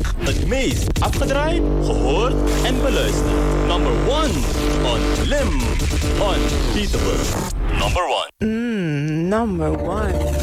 Het meest afgedraaid, gehoord en beluisterd. Number 1 on Lim. Unbeatable. Number 1. Number 1.